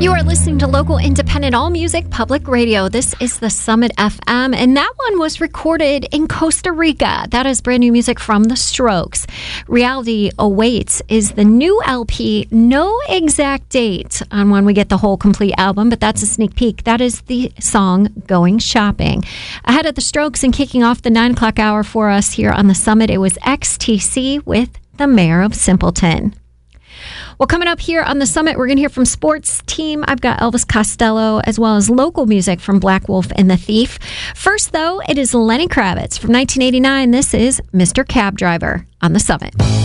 You are listening to local independent all music public radio. This is the Summit FM, and that one was recorded in Costa Rica. That is brand new music from The Strokes. Reality Awaits is the new LP. No exact date on when we get the whole complete album, but that's a sneak peek. That is the song Going Shopping. Ahead of The Strokes and kicking off the 9 o'clock hour for us here on the Summit, it was XTC with The Mayor of Simpleton. Well, coming up here on the Summit, we're going to hear from Sports Team. I've got Elvis Costello, as well as local music from Black Wolf and the Thief. First, though, it is Lenny Kravitz from 1989. This is Mr. Cab Driver on the Summit.